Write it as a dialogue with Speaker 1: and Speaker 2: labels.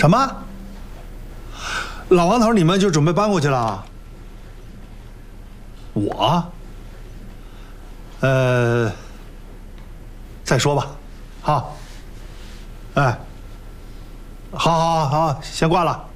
Speaker 1: 什么？老王头，你们就准备搬过去了？我？再说吧，好。哎，好，先挂了。